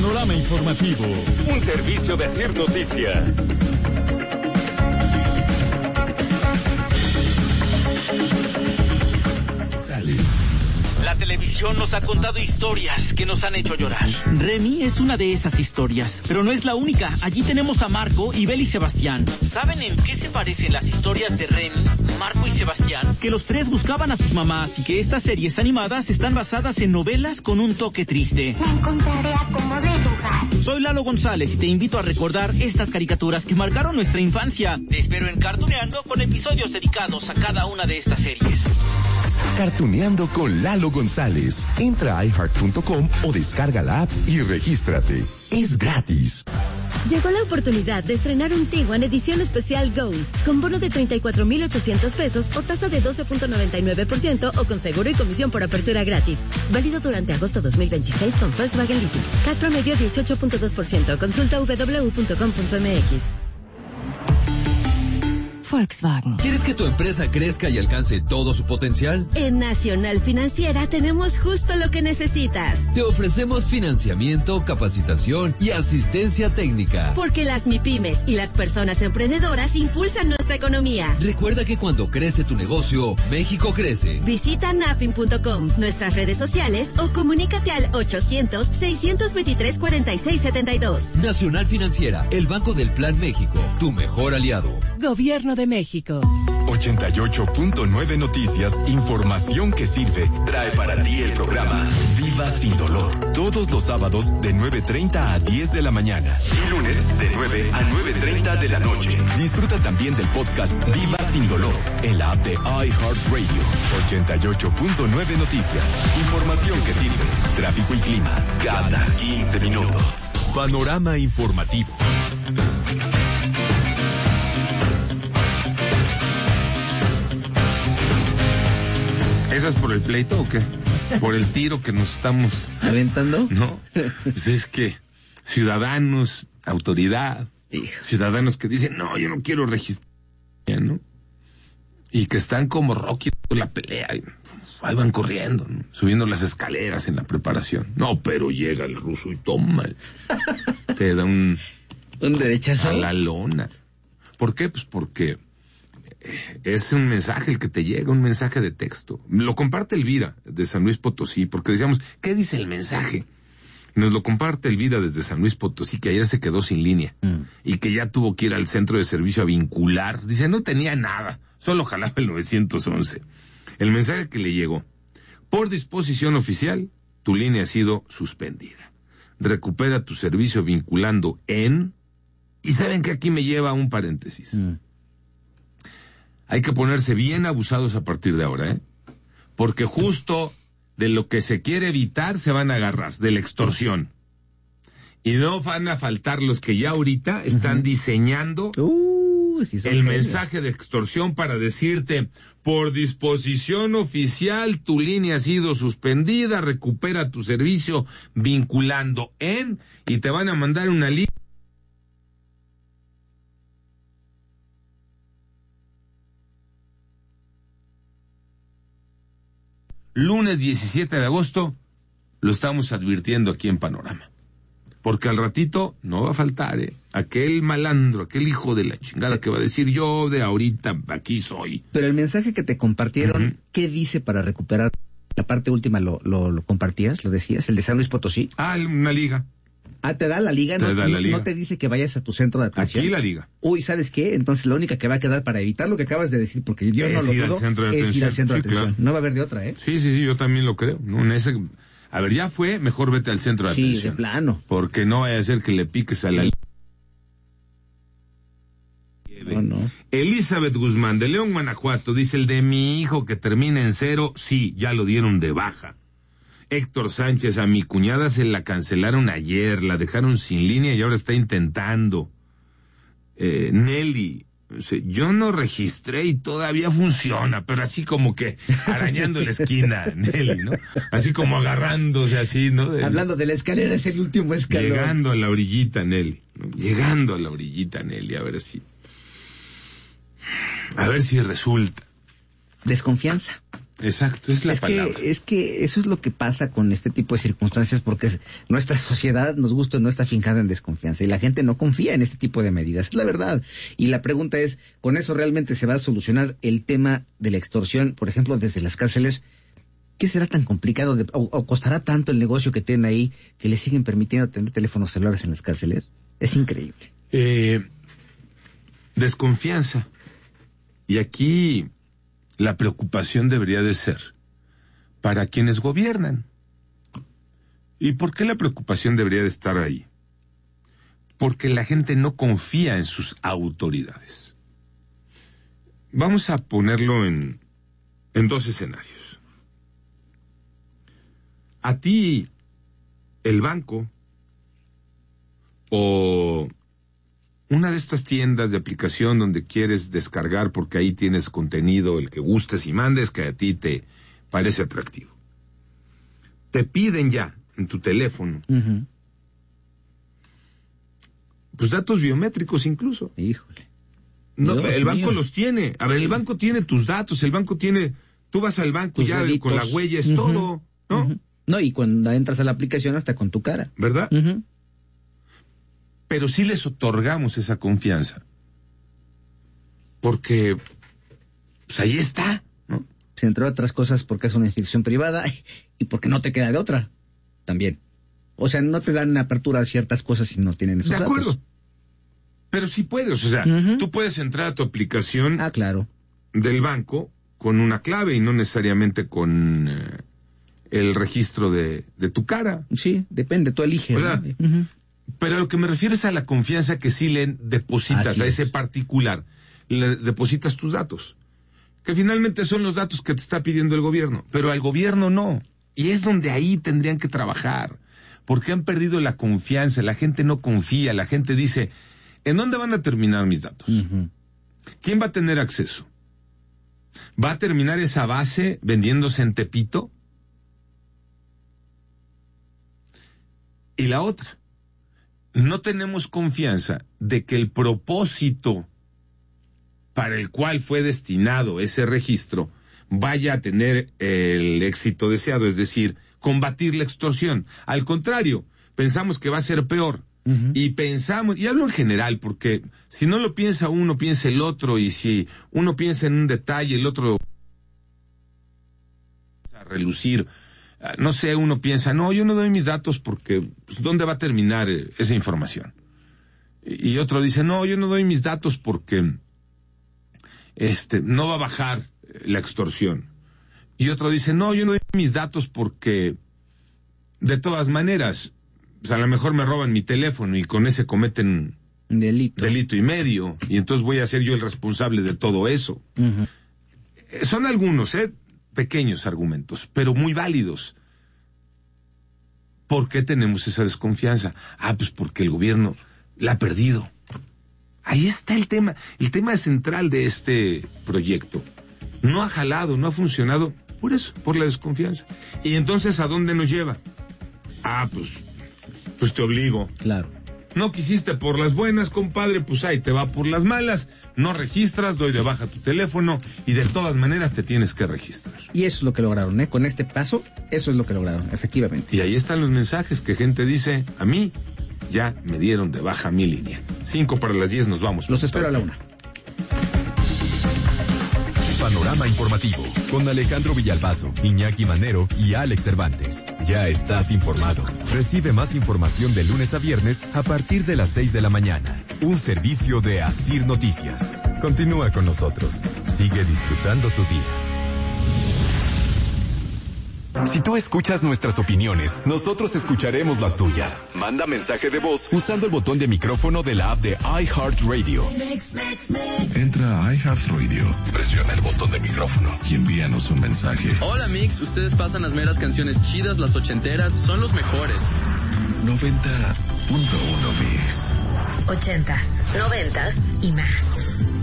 Panorama Informativo, un servicio de Asir Noticias. La televisión nos ha contado historias que nos han hecho llorar. Remy es una de esas historias, pero no es la única. Allí tenemos a Marco y Bel y Sebastián. ¿Saben en qué se parecen las historias de Remy, Marco y Sebastián? Que los tres buscaban a sus mamás y que estas series animadas están basadas en novelas con un toque triste. Me encontraré a cómo dibujar. Soy Lalo González y te invito a recordar estas caricaturas que marcaron nuestra infancia. Te espero en Cartuneando con episodios dedicados a cada una de estas series. Cartuneando con Lalo González. Entra a iHeart.com o descarga la app y regístrate. Es gratis. Llegó la oportunidad de estrenar un Tiguan edición especial Gold, con bono de 34,800 pesos o tasa de 12.99% o con seguro y comisión por apertura gratis. Válido durante agosto 2026 con Volkswagen Leasing. CAT promedio 18.2%. Consulta www.com.mx. Volkswagen. ¿Quieres que tu empresa crezca y alcance todo su potencial? En Nacional Financiera tenemos justo lo que necesitas. Te ofrecemos financiamiento, capacitación y asistencia técnica. Porque las MIPYMES y las personas emprendedoras impulsan nuestra economía. Recuerda que cuando crece tu negocio, México crece. Visita nafin.com, nuestras redes sociales o comunícate al 800-623-4672. Nacional Financiera, el Banco del Plan México, tu mejor aliado. Gobierno de México. 88.9 Noticias, información que sirve, trae para ti el programa Viva Sin Dolor. Todos los sábados de 9:30 a 10 de la mañana y lunes de 9 a 9:30 de la noche. Disfruta también del podcast Viva Sin Dolor en la app de iHeartRadio. 88.9 Noticias, información que sirve, tráfico y clima cada 15 minutos. Panorama informativo. ¿Eso es por el pleito o qué? ¿Por el tiro que nos estamos aventando? No, pues es que ciudadanos, autoridad, ciudadanos que dicen, no, yo no quiero registrar, ¿no? Y que están como Rocky en la pelea, y ahí van corriendo, ¿no? Subiendo las escaleras en la preparación. No, pero llega el ruso y toma, te da un derechazo a la lona. ¿Por qué? Pues porque es un mensaje el que te llega, un mensaje de texto. Lo comparte Elvira de San Luis Potosí, porque decíamos, ¿qué dice el mensaje? Nos lo comparte Elvira desde San Luis Potosí, que ayer se quedó sin línea y que ya tuvo que ir al centro de servicio a vincular. Dice, no tenía nada, solo jalaba el 911. El mensaje que le llegó: por disposición oficial, tu línea ha sido suspendida. Recupera tu servicio vinculando en... Y saben que aquí me lleva a un paréntesis. Hay que ponerse bien abusados a partir de ahora, ¿eh? Porque justo de lo que se quiere evitar se van a agarrar, de la extorsión. Y no van a faltar los que ya ahorita están diseñando el mensaje de extorsión para decirte, por disposición oficial, tu línea ha sido suspendida, recupera tu servicio vinculando en... Y te van a mandar una lista. Lunes 17 de agosto, lo estamos advirtiendo aquí en Panorama. Porque al ratito no va a faltar, aquel malandro, aquel hijo de la chingada que va a decir, yo de ahorita aquí soy. Pero el mensaje que te compartieron, ¿qué dice para recuperar? La parte última lo compartías, lo decías, el de San Luis Potosí. Una liga. ¿Te da la liga? Te da la liga. ¿No te dice que vayas a tu centro de atención? Aquí la liga. Uy, ¿sabes qué? Entonces la única que va a quedar para evitar lo que acabas de decir, porque yo no lo dudo, es ir al centro de atención. Claro. No va a haber de otra, ¿eh? Sí, yo también lo creo. No, a ver, ya fue, mejor vete al centro de atención. Sí, de plano. Porque no vaya a ser que le piques a la liga. No. Elizabeth Guzmán, de León, Guanajuato, dice, el de mi hijo que termina en 0, sí, ya lo dieron de baja. Héctor Sánchez, a mi cuñada se la cancelaron ayer, la dejaron sin línea y ahora está intentando. Nelly, yo no registré y todavía funciona, pero así como que arañando la esquina, Nelly, ¿no? Así como agarrándose así, ¿no? Hablando de la escalera, es el último escalón. Llegando a la orillita, Nelly, ¿no? Llegando a la orillita, Nelly, a ver si resulta. Desconfianza. Exacto, es la palabra. Es que eso es lo que pasa con este tipo de circunstancias, porque nuestra sociedad, nos gusta, no está fincada en desconfianza y la gente no confía en este tipo de medidas, es la verdad. Y la pregunta es, ¿con eso realmente se va a solucionar el tema de la extorsión, por ejemplo, desde las cárceles? ¿Qué será tan complicado o costará tanto el negocio que tienen ahí que les siguen permitiendo tener teléfonos celulares en las cárceles? Es increíble. Desconfianza. Y aquí la preocupación debería de ser para quienes gobiernan. ¿Y por qué la preocupación debería de estar ahí? Porque la gente no confía en sus autoridades. Vamos a ponerlo en 2 escenarios. A ti, el banco, o una de estas tiendas de aplicación donde quieres descargar porque ahí tienes contenido, el que gustes y mandes, que a ti te parece atractivo. Te piden ya en tu teléfono, pues datos biométricos incluso. Híjole. No, Dios el banco mío. los tiene. A ver, el banco tiene tus datos, el banco tiene, tú vas al banco Tus ya deditos. con la huella es todo, ¿no? No, y cuando entras a la aplicación hasta con tu cara. ¿Verdad? Pero sí les otorgamos esa confianza. Porque, pues ahí está, ¿no? Entre otras cosas porque es una institución privada y porque no te queda de otra, también. O sea, no te dan apertura a ciertas cosas si no tienen esos De datos. acuerdo. Pero sí puedes, o sea, tú puedes entrar a tu aplicación claro. del banco con una clave y no necesariamente con el registro de tu cara. Sí, depende, tú eliges. O sea, ¿no? Pero a lo que me refiero es a la confianza que sí le depositas Así a ese es. particular, le depositas tus datos, que finalmente son los datos que te está pidiendo el gobierno, pero al gobierno no, y es donde ahí tendrían que trabajar, porque han perdido la confianza, la gente no confía, la gente dice, ¿en dónde van a terminar mis datos? ¿Quién va a tener acceso? ¿Va a terminar esa base vendiéndose en Tepito? Y la otra, no tenemos confianza de que el propósito para el cual fue destinado ese registro vaya a tener el éxito deseado, es decir, combatir la extorsión. Al contrario, pensamos que va a ser peor. Y pensamos, y hablo en general, porque si no lo piensa uno, piensa el otro, y si uno piensa en un detalle, el otro a relucir. No sé, uno piensa, no, yo no doy mis datos porque, pues, ¿dónde va a terminar esa información? Y otro dice, no, yo no doy mis datos porque, no va a bajar la extorsión. Y otro dice, no, yo no doy mis datos porque, de todas maneras, pues a lo mejor me roban mi teléfono y con ese cometen delito y medio, y entonces voy a ser yo el responsable de todo eso. Son algunos, pequeños argumentos, pero muy válidos. ¿Por qué tenemos esa desconfianza? Pues porque el gobierno la ha perdido. Ahí está el tema central de este proyecto. No ha jalado, no ha funcionado, por eso, por la desconfianza. Y entonces, ¿a dónde nos lleva? Pues te obligo. Claro. No quisiste por las buenas, compadre, pues ahí te va por las malas, no registras, doy de baja tu teléfono y de todas maneras te tienes que registrar. Y eso es lo que lograron, con este paso, eso es lo que lograron, efectivamente. Y ahí están los mensajes que gente dice, a mí ya me dieron de baja mi línea. 5:10 nos vamos. Los espero a la 1. Panorama informativo con Alejandro Villalbazo, Iñaki Manero y Alex Cervantes. Ya estás informado. Recibe más información de lunes a viernes a partir de las 6 de la mañana. Un servicio de Asir Noticias. Continúa con nosotros. Sigue disfrutando tu día. Si tú escuchas nuestras opiniones, nosotros escucharemos las tuyas. Manda mensaje de voz usando el botón de micrófono de la app de iHeartRadio. Entra a iHeartRadio, presiona el botón de micrófono y envíanos un mensaje. Hola Mix, ustedes pasan las meras canciones chidas, las ochenteras, son los mejores. 90.1 Mix. 80s, 90s y más.